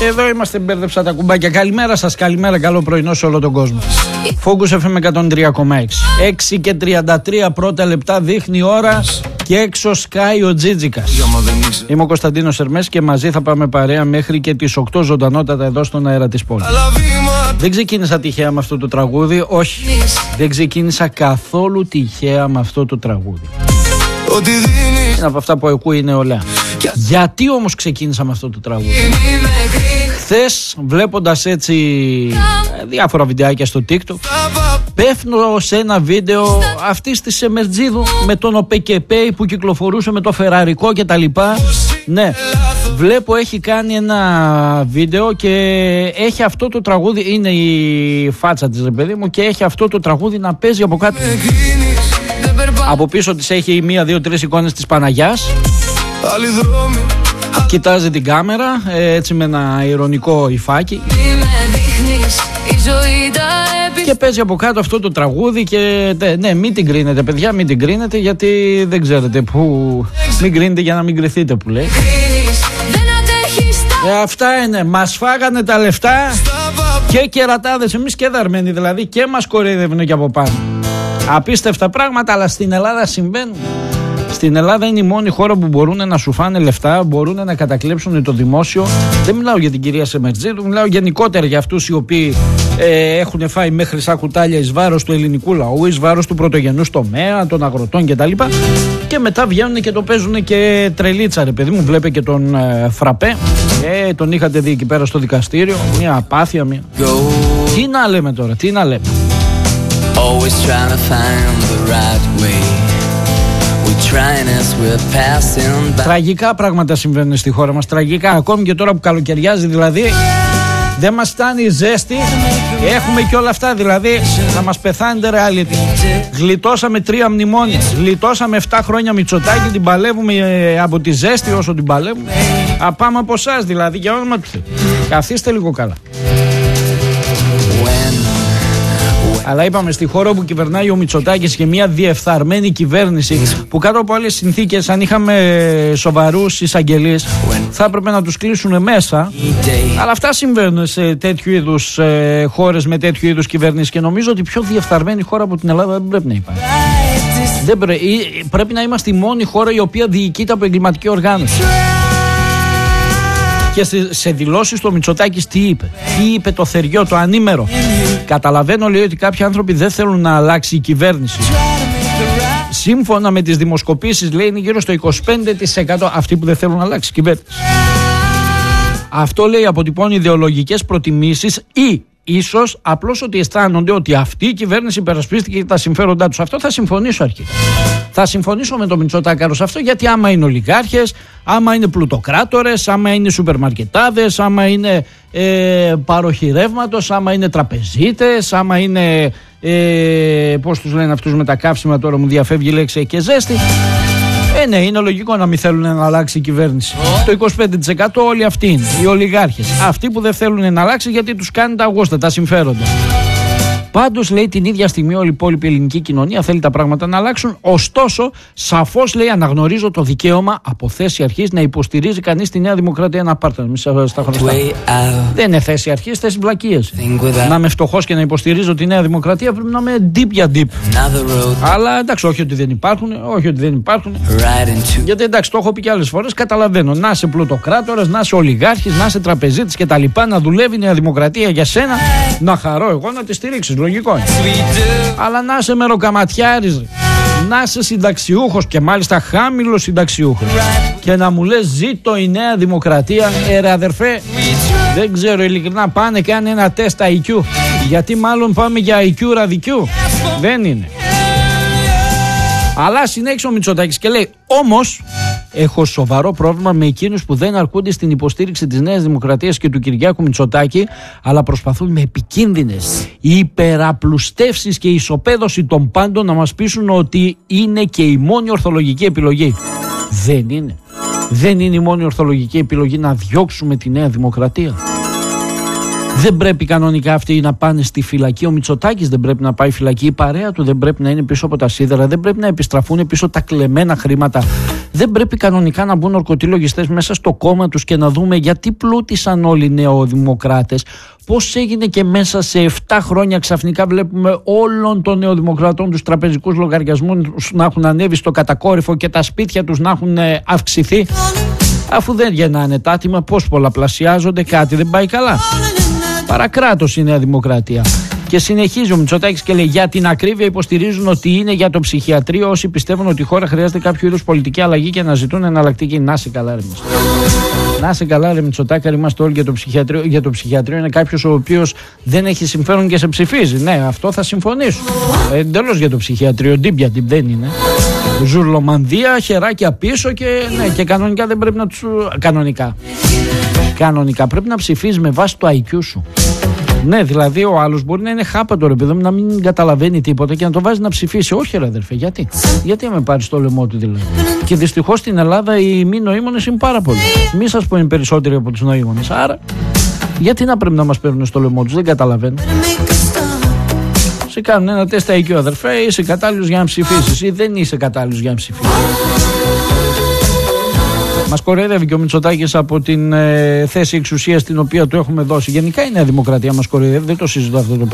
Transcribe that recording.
Εδώ είμαστε, μπέρδεψα τα κουμπάκια. Καλημέρα σας, καλημέρα, καλό πρωινό σε όλο τον κόσμο. Focus FM 103,6. 6 και 33 πρώτα λεπτά δείχνει η ώρα και έξω σκάει ο Τζίτζικας. Είμαι ο Κωνσταντίνος Ερμές και μαζί θα πάμε παρέα μέχρι και τις 8 ζωντανότατα εδώ στον αέρα της πόλης. Δεν ξεκίνησα τυχαία με αυτό το τραγούδι, όχι. Δεν ξεκίνησα καθόλου τυχαία με αυτό το τραγούδι. Είναι από αυτά που ακούει η νεολαία. Γιατί όμως ξεκίνησα με αυτό το τραγούδι? Χθες, βλέποντας έτσι διάφορα βιντεάκια στο TikTok, πέφτω σε ένα βίντεο αυτής της Εμερτζίδου με τον ΟΠΕΚΕΠΕΙ που κυκλοφορούσε με το φεραρικό και τα λοιπά. Ναι, βλέπω έχει κάνει ένα βίντεο και έχει αυτό το τραγούδι, είναι η φάτσα της, ρε παιδί μου, και έχει αυτό το τραγούδι να παίζει από κάτω. Από πίσω της έχει 1, 2, 3 εικόνες της Παναγιάς. Κοιτάζει την κάμερα έτσι με ένα ηρωνικό υφάκι και παίζει από κάτω αυτό το τραγούδι. Και ναι, μην την κρίνετε παιδιά, μην την κρίνετε, γιατί δεν ξέρετε που. Μην κρίνετε για να μην κρυθείτε, που λέει. Αυτά είναι, μας φάγανε τα λεφτά και κερατάδες, εμείς και δαρμένοι δηλαδή, και μας κοροϊδεύουν και από πάνω. Απίστευτα πράγματα, αλλά στην Ελλάδα συμβαίνουν. Στην Ελλάδα είναι η μόνη χώρα που μπορούν να σου φάνε λεφτά, μπορούν να κατακλέψουν το δημόσιο. Δεν μιλάω για την κυρία Σεμερτζίδου, μιλάω γενικότερα για αυτούς οι οποίοι έχουν φάει μέχρι σαν κουτάλια εις βάρος του ελληνικού λαού, εις βάρος του πρωτογενούς τομέα, των αγροτών κτλ. Και μετά βγαίνουν και το παίζουν και τρελίτσα, ρε παιδί μου. Βλέπε και τον Φραπέ, τον είχατε δει εκεί πέρα στο δικαστήριο. Μια απάθεια, μια. Τι να λέμε τώρα, τι να λέμε. Τραγικά πράγματα συμβαίνουν στη χώρα μας. Τραγικά, ακόμη και τώρα που καλοκαιριάζει δηλαδή. Δεν μας φτάνει η ζέστη. Έχουμε και όλα αυτά, δηλαδή να μας πεθάνετε reality. Γλιτώσαμε 3 μνημόνια. Γλιτώσαμε 7 χρόνια Μητσοτάκη. Την παλεύουμε από τη ζέστη όσο την παλεύουμε. Πάμε από εσάς δηλαδή, για όνομα του Θεού. Καθίστε λίγο καλά. Αλλά είπαμε, στη χώρα που κυβερνάει ο Μητσοτάκης και μια διεφθαρμένη κυβέρνηση που κάτω από άλλες συνθήκες, αν είχαμε σοβαρούς εισαγγελείς, θα έπρεπε να τους κλείσουν μέσα. Αλλά αυτά συμβαίνουν σε τέτοιου είδους χώρες με τέτοιου είδους κυβέρνηση, και νομίζω ότι πιο διεφθαρμένη χώρα από την Ελλάδα δεν πρέπει να υπάρχει. Πρέπει να είμαστε η μόνη χώρα η οποία διοικείται από εγκληματική οργάνωση. Και σε δηλώσεις του Μητσοτάκης τι είπε? Τι είπε το θεριό, το ανήμερο? Καταλαβαίνω, λέει, ότι κάποιοι άνθρωποι δεν θέλουν να αλλάξει η κυβέρνηση. Σύμφωνα με τις δημοσκοπήσεις, λέει, είναι γύρω στο 25% αυτοί που δεν θέλουν να αλλάξει η κυβέρνηση. Αυτό, λέει, αποτυπώνει ιδεολογικές προτιμήσεις ή ίσως απλώς ότι αισθάνονται ότι αυτή η κυβέρνηση υπερασπίστηκε τα συμφέροντά τους. Αυτό θα συμφωνήσω αρχικά. Θα συμφωνήσω με τον Μητσοτάκαρο σε αυτό, γιατί άμα είναι ολιγάρχες, άμα είναι πλουτοκράτορες, άμα είναι σούπερ μαρκετάδες, άμα είναι πάροχοι ρεύματος, άμα είναι τραπεζίτες, άμα είναι πώς τους λένε αυτούς με τα καύσιμα, τώρα μου διαφεύγει η λέξη, και ζέστη. Ναι, είναι λογικό να μην θέλουν να αλλάξει η κυβέρνηση. Το 25% όλοι αυτοί είναι, οι ολιγάρχες. Αυτοί που δεν θέλουν να αλλάξει γιατί τους κάνει τα αγώστα, τα συμφέροντα. Πάντως, λέει, την ίδια στιγμή όλη η υπόλοιπη ελληνική κοινωνία θέλει τα πράγματα να αλλάξουν. Ωστόσο, σαφώς, λέει, αναγνωρίζω το δικαίωμα από θέση αρχής να υποστηρίζει κανείς τη Νέα Δημοκρατία ένα πάρτνερ. Στα χρωστά. Δεν είναι θέση αρχής, θέση βλακίες. Να είμαι φτωχός και να υποστηρίζω τη Νέα Δημοκρατία πρέπει να είμαι deep για deep. Αλλά εντάξει, όχι ότι δεν υπάρχουν, όχι ότι δεν υπάρχουν. Γιατί εντάξει, το έχω πει και άλλες φορές, καταλαβαίνω. Να είσαι πλουτοκράτορας, να είσαι ολιγάρχης, να είσαι τραπεζίτης κτλ. Να δουλεύει η Νέα Δημοκρατία για σένα, να χαρώ εγώ να τη στηρίξεις. Λογικό. Αλλά να είσαι μεροκαματιάρης, να είσαι συνταξιούχος, και μάλιστα χάμηλος συνταξιούχος, και να μου λες ζήτω η Νέα Δημοκρατία, ρε αδερφέ, δεν ξέρω ειλικρινά, πάνε κάνει ένα τεστ IQ, γιατί μάλλον πάμε για IQ ραδικιού. Δεν είναι. Αλλά συνέχισε ο Μητσοτάκης και λέει, όμως έχω σοβαρό πρόβλημα με εκείνους που δεν αρκούνται στην υποστήριξη της Νέας Δημοκρατίας και του Κυριάκου Μητσοτάκη, αλλά προσπαθούν με επικίνδυνες υπεραπλουστεύσεις και ισοπαίδωση των πάντων να μας πείσουν ότι είναι και η μόνη ορθολογική επιλογή. Δεν είναι. Δεν είναι η μόνη ορθολογική επιλογή να διώξουμε τη Νέα Δημοκρατία. Δεν πρέπει κανονικά αυτοί να πάνε στη φυλακή. Ο Μητσοτάκης δεν πρέπει να πάει φυλακή. Η παρέα του δεν πρέπει να είναι πίσω από τα σίδερα. Δεν πρέπει να επιστραφούν πίσω τα κλεμμένα χρήματα Δεν πρέπει κανονικά να μπουν ορκωτοί μέσα στο κόμμα τους και να δούμε γιατί πλούτησαν όλοι οι νεοδημοκράτες. Πώς έγινε και μέσα σε 7 χρόνια ξαφνικά βλέπουμε όλων των νεοδημοκρατών τους τραπεζικούς λογαριασμούς να έχουν ανέβει στο κατακόρυφο και τα σπίτια τους να έχουν αυξηθεί. Αφού δεν γεννάνε τα άτομα, πώς πολλαπλασιάζονται, κάτι δεν πάει καλά. Παρακράτος η Νέα Δημοκρατία. Και συνεχίζει ο Μητσοτάκης και λέει: για την ακρίβεια, υποστηρίζουν ότι είναι για το ψυχιατρίο όσοι πιστεύουν ότι η χώρα χρειάζεται κάποιο είδους πολιτική αλλαγή και να ζητούν εναλλακτική. Να σε καλά, ρε Μητσοτάκη. Να σε καλά, ρε Μητσοτάκη, είμαστε όλοι για το ψυχιατρίο. Για το ψυχιατρίο είναι κάποιος ο οποίος δεν έχει συμφέρον και σε ψηφίζει. Ναι, αυτό θα συμφωνήσω. Εντελώς για το ψυχιατρίο. Ντύμπια δεν είναι. Ζουρλομανδία, χεράκια πίσω και, ναι, και κανονικά δεν πρέπει να τους. Κανονικά πρέπει να ψηφίζει με βάση το IQ σου. Ναι, δηλαδή ο άλλος μπορεί να είναι χάπατο, ρε παιδί μου, να μην καταλαβαίνει τίποτα και να το βάζει να ψηφίσει. Όχι, ρε αδερφέ, γιατί να με πάρει στο λαιμό του δηλαδή. Και δυστυχώς στην Ελλάδα οι μη νοήμονες είναι πάρα πολλοί. Μη σας πω είναι περισσότεροι από τους νοήμονες. Άρα, γιατί να πρέπει να μας παίρνουν στο λαιμό τους, δεν καταλαβαίνω. Σε κάνουν ένα τεστ IQ, αδερφέ, είσαι κατάλληλος για να ψηφίσεις ή δεν είσαι κατάλληλος για να ψηφίσεις. Μας κοροϊδεύει και ο Μητσοτάκης από την θέση εξουσίας την οποία του έχουμε δώσει. Γενικά η Νέα Δημοκρατία μας κοροϊδεύει, δεν το συζητώ αυτό το πράγμα.